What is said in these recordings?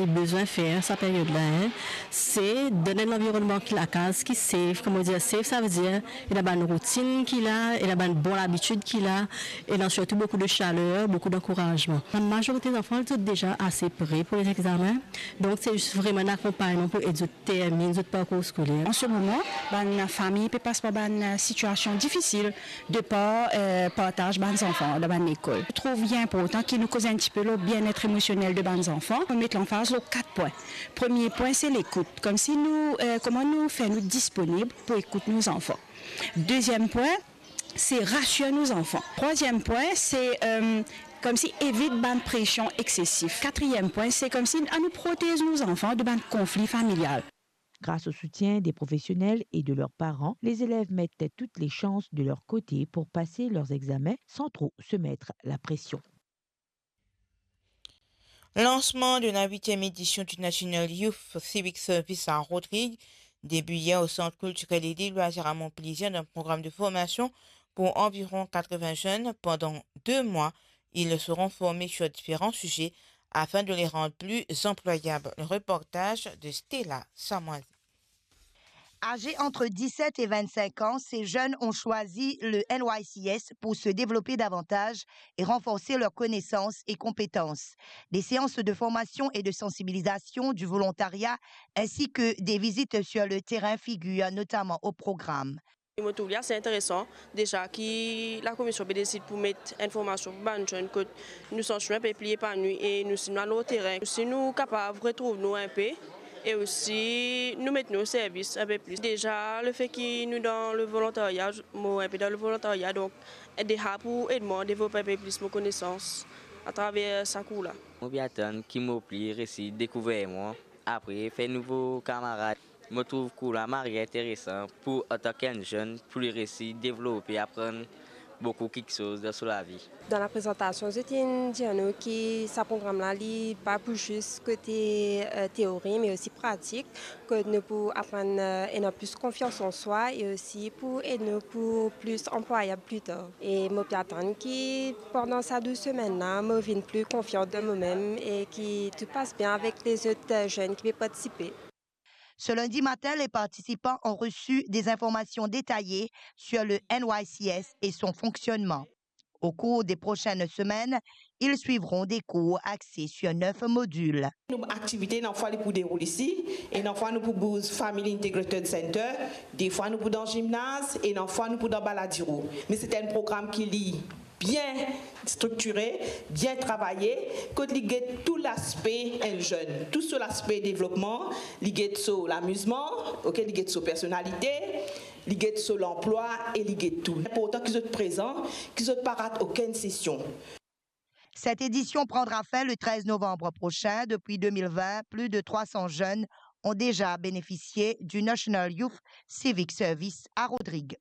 a besoin de faire cette période-là, hein, c'est donner l'environnement qu'il a case, qui safe, comment dire safe, ça veut dire il a une routine qu'il a, il a une bonne habitude qu'il a, et il a surtout beaucoup de chaleur, beaucoup d'encouragement. La majorité des enfants sont déjà assez prêts pour les examens, donc c'est juste vraiment un accompagnement pour aider terminer notre parcours scolaire. En ce moment, la famille peut passer par une situation difficile de pas partage des enfants dans l'école. Je trouve bien important qu'il nous cause un petit peu le bien-être émotionnel de nos enfants. On met l'emphase sur 4 points. Premier point, c'est l'écoute. Comme si comment nous faisons nous disponibles pour écouter nos enfants. Deuxième point, c'est rassurer nos enfants. Troisième point, c'est comme si évite une pression excessive. Quatrième point, c'est comme si nous protéger nos enfants de un conflit familial. Grâce au soutien des professionnels et de leurs parents, les élèves mettent toutes les chances de leur côté pour passer leurs examens sans trop se mettre la pression. Lancement de la 8e édition du National Youth Civic Service à Rodrigue, début hier au Centre culturel et des loisirs à Montplaisir d'un programme de formation pour environ 80 jeunes. Pendant 2 mois, ils seront formés sur différents sujets afin de les rendre plus employables. Le reportage de Stella Samoisi. Âgés entre 17 et 25 ans, ces jeunes ont choisi le NYCS pour se développer davantage et renforcer leurs connaissances et compétences. Des séances de formation et de sensibilisation, du volontariat, ainsi que des visites sur le terrain figurent notamment au programme. C'est intéressant déjà que la commission décide pour mettre information pour les jeunes que nous sommes peuplés par nous et nous sommes dans le terrain. Si nous sommes capables de retrouver nous un peu et aussi nous mettre nos services un peu plus. Déjà le fait que nous dans le volontariat, donc aider pour aider à développer un peu plus nos connaissances à travers ce cours-là. Je vais attendre qu'il me plaît, réussir, découvrir moi, après faire nouveaux camarades. Je trouve cool, marié intéressant pour en tant qu'un jeune, pour les réussir, développer, apprendre beaucoup quelque chose sur la vie. Dans la présentation, je tiens à dire que ce programme-là n'est pas pour juste côté théorie, mais aussi pratique, que nous pouvons apprendre et plus confiance en soi et aussi pour aider nous pour plus employables plus tard. Et je peux attendre que pendant ces 2 semaines-là, je vienne plus confiante de moi-même et que tout passe bien avec les autres jeunes qui peuvent participer. Ce lundi matin, les participants ont reçu des informations détaillées sur le NYCS et son fonctionnement. Au cours des prochaines semaines, ils suivront des cours axés sur 9 modules. Nos activités, nous fois pour dérouler ici, et nous fois nous pour Booz Family Integrated Center, des fois nous pour dans le gymnase, et nous fois nous pour dans Baladiro. Mais c'est un programme qui lie bien structuré, bien travaillé, que ligue tout l'aspect jeune, tout sur l'aspect développement, ligue sur l'amusement, ligue sur personnalité, ligue sur l'emploi et ligue tout. C'est important qu'ils soient présents, qu'ils ne ratent aucune session. Cette édition prendra fin le 13 novembre prochain. Depuis 2020, plus de 300 jeunes ont déjà bénéficié du National Youth Civic Service à Rodrigue.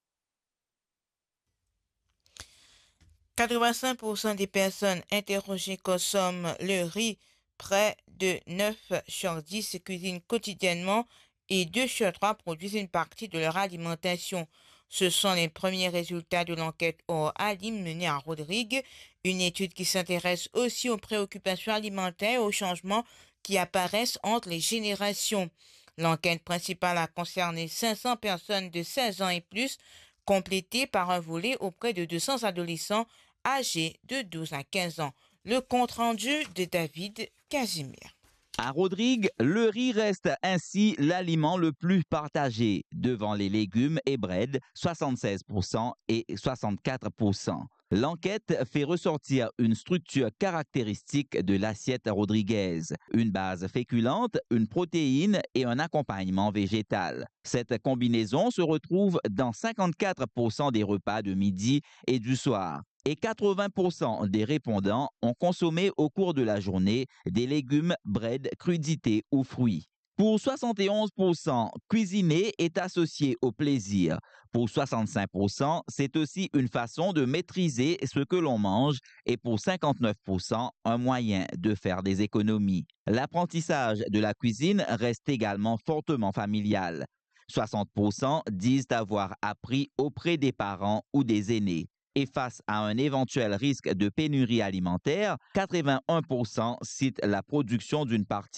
85% des personnes interrogées consomment le riz. Près de 9 sur 10 cuisinent quotidiennement et 2 sur 3 produisent une partie de leur alimentation. Ce sont les premiers résultats de l'enquête OALIM menée à Rodrigue, une étude qui s'intéresse aussi aux préoccupations alimentaires et aux changements qui apparaissent entre les générations. L'enquête principale a concerné 500 personnes de 16 ans et plus, complétée par un volet auprès de 200 adolescents âgés de 12 à 15 ans. Le compte-rendu de David Casimir. À Rodrigue, le riz reste ainsi l'aliment le plus partagé, devant les légumes et bread, 76% et 64%. L'enquête fait ressortir une structure caractéristique de l'assiette rodriguaise, une base féculente, une protéine et un accompagnement végétal. Cette combinaison se retrouve dans 54% des repas de midi et du soir. Et 80% des répondants ont consommé au cours de la journée des légumes, bread, crudités ou fruits. Pour 71%, cuisiner est associé au plaisir. Pour 65%, c'est aussi une façon de maîtriser ce que l'on mange et pour 59%, un moyen de faire des économies. L'apprentissage de la cuisine reste également fortement familial. 60% disent avoir appris auprès des parents ou des aînés. Et face à un éventuel risque de pénurie alimentaire, 81% citent la production d'une partie